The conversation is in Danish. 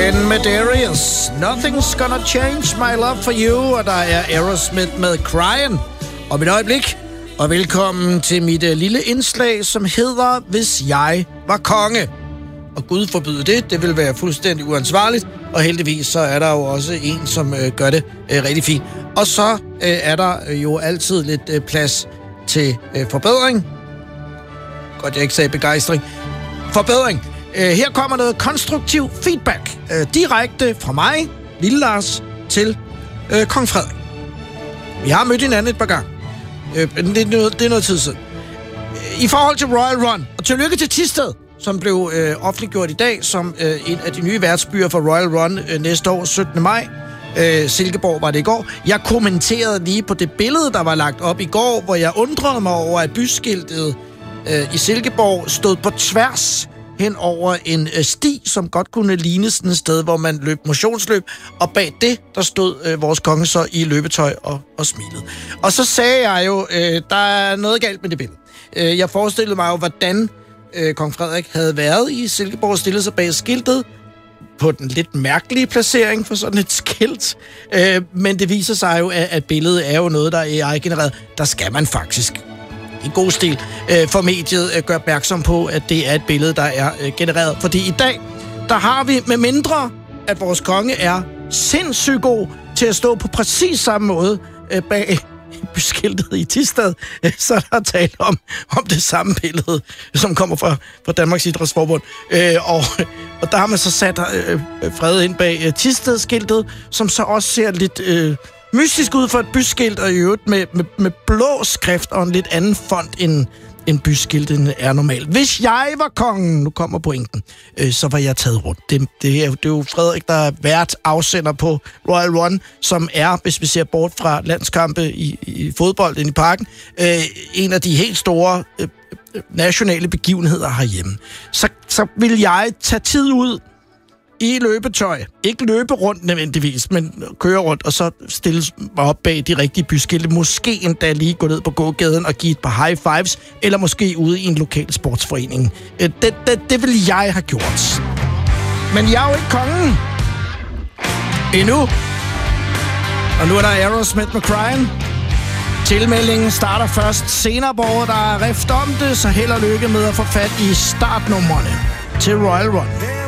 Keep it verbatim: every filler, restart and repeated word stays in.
Ben Medeiros, Nothing's Gonna Change My Love For You, og der er Aerosmith med Crying om et øjeblik. Og velkommen til mit uh, lille indslag, som hedder Hvis jeg var konge. Og Gud forbyde det, det vil være fuldstændig uansvarligt. Og heldigvis så er der jo også en, som uh, gør det uh, rigtig fint. Og så uh, er der uh, jo altid lidt uh, plads til uh, forbedring. Godt, jeg ikke sagde begejstring. Forbedring. Uh, her kommer noget konstruktiv feedback. Uh, direkte fra mig, Lille Lars, til uh, Kong Frederik. Vi har mødt hinanden et par gange. Uh, det, er noget, det er noget tid siden. Uh, I forhold til Royal Run, og tillykke til Thisted, som blev uh, offentliggjort i dag som uh, en af de nye værtsbyer for Royal Run uh, næste år, syttende maj. Uh, Silkeborg var det i går. Jeg kommenterede lige på det billede, der var lagt op i går, hvor jeg undrede mig over, at byskiltet uh, i Silkeborg stod på tværs hen over en øh, sti, som godt kunne ligne sådan et sted, hvor man løb motionsløb, og bag det, der stod øh, vores konge så i løbetøj og, og smilede. Og så sagde jeg jo, øh, der er noget galt med det billede. Øh, jeg forestillede mig jo, hvordan øh, kong Frederik havde været i Silkeborg og stillet sig bag skiltet, på den lidt mærkelige placering for sådan et skilt. Øh, men det viser sig jo, at, at billedet er jo noget, der er A I-genereret. Der skal man faktisk i god stil øh, for mediet øh, gør opmærksom på, at det er et billede, der er øh, genereret. Fordi i dag, der har vi med mindre, at vores konge er sindssygt god til at stå på præcis samme måde øh, bag byskiltet i Thisted, øh, så er der talt om, om det samme billede, som kommer fra, fra Danmarks Idrætsforbund. Øh, og, og der har man så sat øh, Fred ind bag øh, Thisted-skiltet, som så også ser lidt Øh, mystisk ud for et byskilt, og i øvrigt med, med, med blå skrift og en lidt anden font, end, end byskiltet er normalt. Hvis jeg var kongen, nu kommer pointen, øh, så var jeg taget rundt. Det, det, er, det er jo Frederik, der er vært afsender på Royal Run, som er, hvis vi ser bort fra landskampe i, i fodbold inde i parken, øh, en af de helt store øh, nationale begivenheder herhjemme. Så, så vil jeg tage tid ud i løbetøj. Ikke løbe rundt nødvendigvis, men køre rundt, og så stille mig op bag de rigtige byskilte. Måske endda lige gå ned på gågaden og give et par high fives, eller måske ude i en lokal sportsforening. Det, det, det vil jeg have gjort. Men jeg er jo ikke kongen endnu. Og nu er der Aerosmith med Crying. Tilmeldingen starter først senere på året. Der er rift om det, så held og lykke med at få fat i startnumrene til Royal Run.